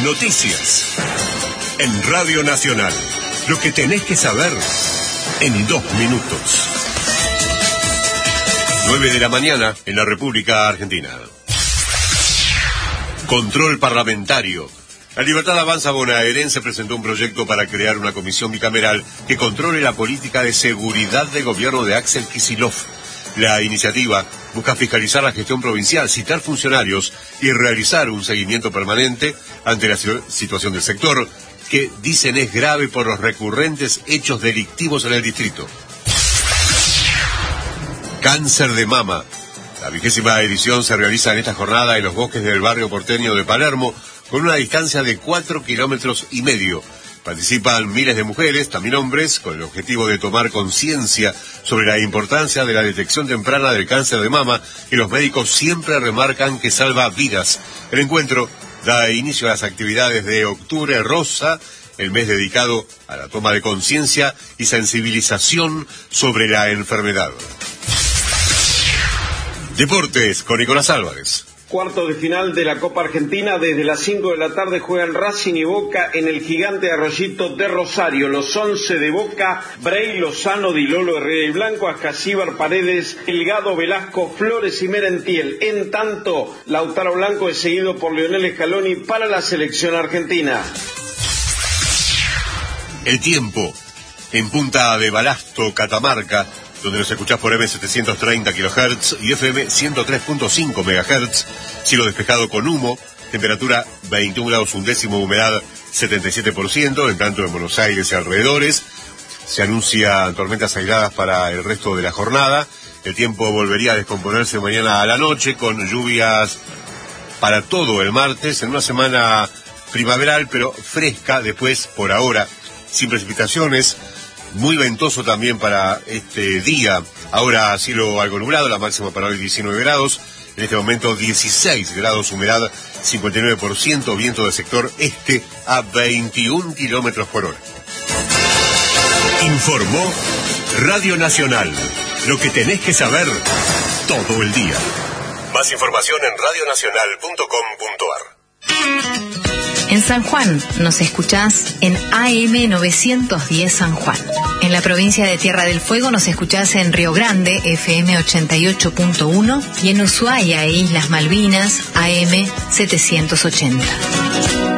Noticias. En Radio Nacional. Lo que tenés que saber en 2 minutos. 9 de la mañana en la República Argentina. Control parlamentario. La Libertad Avanza bonaerense presentó un proyecto para crear una comisión bicameral que controle la política de seguridad del gobierno de Axel Kicillof. La iniciativa busca fiscalizar la gestión provincial, citar funcionarios y realizar un seguimiento permanente ante la situación del sector, que dicen es grave por los recurrentes hechos delictivos en el distrito. Cáncer de mama. La 20ª edición se realiza en esta jornada en los bosques del barrio porteño de Palermo, con una distancia de 4,5 kilómetros. Participan miles de mujeres, también hombres, con el objetivo de tomar conciencia sobre la importancia de la detección temprana del cáncer de mama, que los médicos siempre remarcan que salva vidas. El encuentro da inicio a las actividades de Octubre Rosa, el mes dedicado a la toma de conciencia y sensibilización sobre la enfermedad. Deportes con Nicolás Álvarez. Cuartos de final de la Copa Argentina, desde las 5 de la tarde juegan Racing y Boca en el Gigante Arroyito de Rosario. Los 11 de Boca: Bray, Lozano, Di Lolo, Herrera y Blanco, Ascasíbar, Paredes, Delgado, Velasco, Flores y Merentiel. En tanto, Lautaro Blanco es seguido por Lionel Scaloni para la selección argentina. El tiempo en Punta de Balasto, Catamarca, donde nos escuchás por M730 kHz y FM 103.5 MHz, cielo despejado con humo, temperatura 21 grados undécimo, humedad 77%, en tanto en Buenos Aires y alrededores. Se anuncian tormentas aisladas para el resto de la jornada. El tiempo volvería a descomponerse mañana a la noche, con lluvias para todo el martes, en una semana primaveral, pero fresca después, por ahora, sin precipitaciones. Muy ventoso también para este día. Ahora cielo algo nublado, la máxima para hoy 19 grados. En este momento 16 grados, humedad 59%, viento del sector este a 21 kilómetros por hora. Informó Radio Nacional. Lo que tenés que saber todo el día. Más información en radionacional.com.ar. En San Juan nos escuchás en AM 910 San Juan. En la provincia de Tierra del Fuego nos escuchás en Río Grande, FM 88.1, y en Ushuaia e Islas Malvinas, AM 780.